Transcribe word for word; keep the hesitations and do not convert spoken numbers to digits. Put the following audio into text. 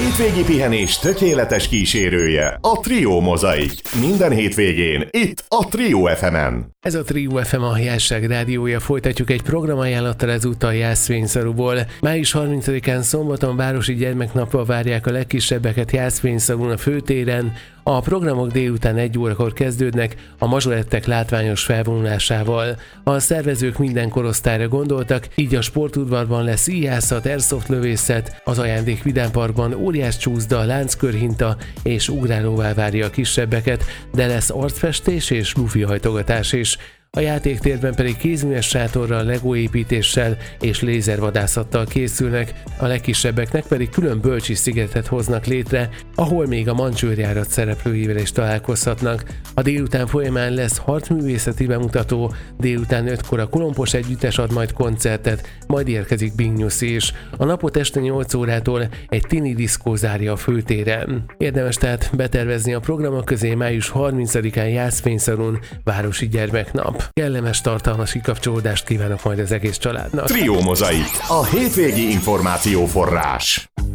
hétvégi pihenés tökéletes kísérője, a Trio Mozaik. Minden hétvégén, itt a Trio ef emen. Ez a Trio ef em a Jászság rádiója, folytatjuk egy programajánlattal ezúttal Jászfényszarúból. május harmincadikán szombaton városi gyermeknapra várják a legkisebbeket Jászfényszarún a főtéren. A programok délután egy órakor kezdődnek a mazsorettek látványos felvonulásával. A szervezők minden korosztályra gondoltak, így a sportudvarban lesz íjászat, airsoft lövészet, az ajándék vidámparkban óriás csúszda, lánckörhinta és ugrálóvá várja a kisebbeket, de lesz arcfestés és lufihajtogatás is. A játéktérben pedig kézműves sátorral, legóépítéssel és lézervadászattal készülnek, a legkisebbeknek pedig külön bölcsi szigetet hoznak létre, ahol még a mancsőrjárat szereplőivel is találkozhatnak. A délután folyamán lesz harcművészeti bemutató, délután ötkor a Kolompos együttes ad majd koncertet, majd érkezik Bing Nyuszi is. A napot este nyolc órától egy tini diszkó zárja a főtéren. Érdemes tehát betervezni a programok közé május harmincadikán Jászfényszarún városi gyermeknap. Kellemes, tartalmas kikapcsolódást kívánok majd az egész családnak. Trio Mozaik, a hétvégi információforrás.